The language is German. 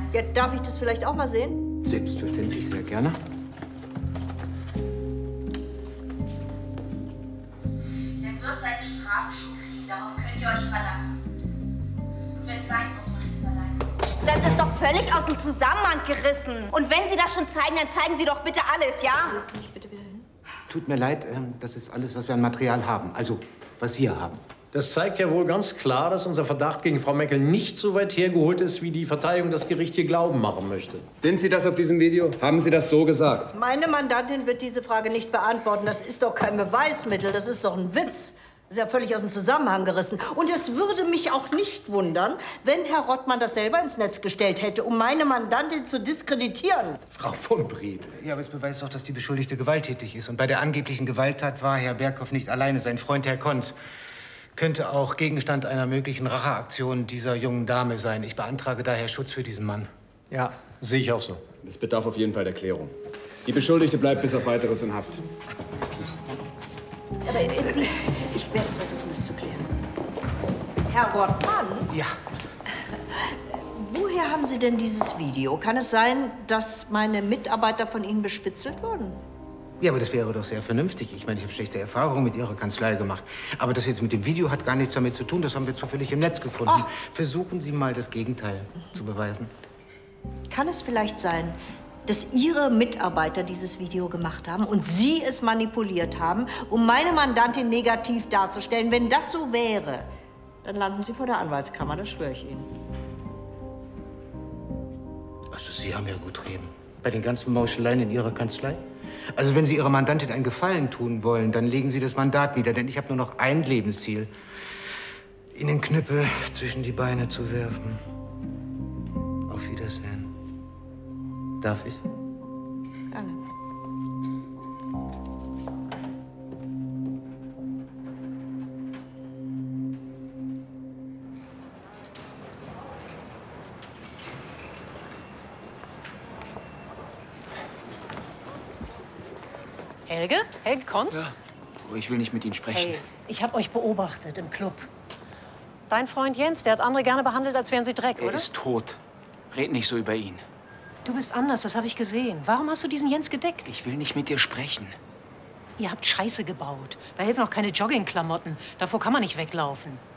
Ja, darf ich das vielleicht auch mal sehen? Selbstverständlich, sehr gerne. Der wird seine Strafe schon kriegen, darauf könnt ihr euch verlassen. Und wenn es sein muss, mache ich es alleine. Das ist doch völlig aus dem Zusammenhang gerissen. Und wenn Sie das schon zeigen, dann zeigen Sie doch bitte alles, ja? Setzen Sie sich bitte wieder hin. Tut mir leid, das ist alles, was wir an Material haben. Also, was wir haben. Das zeigt ja wohl ganz klar, dass unser Verdacht gegen Frau Meckel nicht so weit hergeholt ist, wie die Verteidigung das Gericht hier glauben machen möchte. Sind Sie das auf diesem Video? Haben Sie das so gesagt? Meine Mandantin wird diese Frage nicht beantworten. Das ist doch kein Beweismittel, das ist doch ein Witz. Das ist ja völlig aus dem Zusammenhang gerissen. Und es würde mich auch nicht wundern, wenn Herr Rottmann das selber ins Netz gestellt hätte, um meine Mandantin zu diskreditieren. Frau von Bried. Ja, aber es beweist doch, dass die Beschuldigte gewalttätig ist. Und bei der angeblichen Gewalttat war Herr Berghoff nicht alleine. Sein Freund Herr Konz könnte auch Gegenstand einer möglichen Racheaktion dieser jungen Dame sein. Ich beantrage daher Schutz für diesen Mann. Ja, sehe ich auch so. Es bedarf auf jeden Fall der Klärung. Die Beschuldigte bleibt bis auf Weiteres in Haft. Aber ich werde versuchen, das zu klären. Herr Rottmann? Ja. Woher haben Sie denn dieses Video? Kann es sein, dass meine Mitarbeiter von Ihnen bespitzelt wurden? Ja, aber das wäre doch sehr vernünftig. Ich meine, ich habe schlechte Erfahrungen mit Ihrer Kanzlei gemacht. Aber das jetzt mit dem Video hat gar nichts damit zu tun. Das haben wir zufällig im Netz gefunden. Ach. Versuchen Sie mal, das Gegenteil zu beweisen. Kann es vielleicht sein, dass Ihre Mitarbeiter dieses Video gemacht haben und Sie es manipuliert haben, um meine Mandantin negativ darzustellen? Wenn das so wäre, dann landen Sie vor der Anwaltskammer, das schwöre ich Ihnen. Also, Sie haben ja gut reden. Bei den ganzen Mauscheleien in Ihrer Kanzlei? Also, wenn Sie Ihrer Mandantin einen Gefallen tun wollen, dann legen Sie das Mandat nieder. Denn ich habe nur noch ein Lebensziel. Ihnen den Knüppel zwischen die Beine zu werfen. Auf Wiedersehen. Darf ich? Gerne. Helge? Helge Konz? Ja. Oh, ich will nicht mit Ihnen sprechen. Hey, ich habe euch beobachtet im Club. Dein Freund Jens, der hat andere gerne behandelt, als wären sie Dreck, Er oder? ist tot. Red nicht so über ihn. Du bist anders, das habe ich gesehen. Warum hast du diesen Jens gedeckt? Ich will nicht mit dir sprechen. Ihr habt Scheiße gebaut. Da helfen auch keine Joggingklamotten. Davor kann man nicht weglaufen.